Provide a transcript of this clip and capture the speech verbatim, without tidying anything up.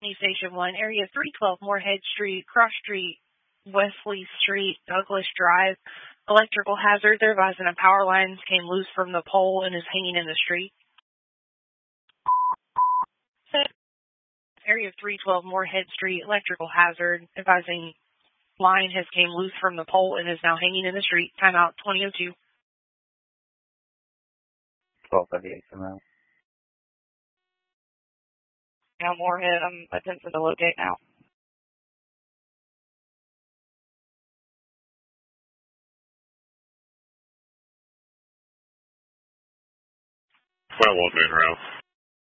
Station one, Area three twelve, Moorhead Street, Cross Street, Wesley Street, Douglas Drive. Electrical hazard. They're advising a power line came loose from the pole and is hanging in the street. Area three twelve, Moorhead Street, electrical hazard. Advising line has came loose from the pole and is now hanging in the street. Timeout twenty oh two. twelve thirty-eight from now. Now Moorhead, I'm attempting to locate now. Flat one man route.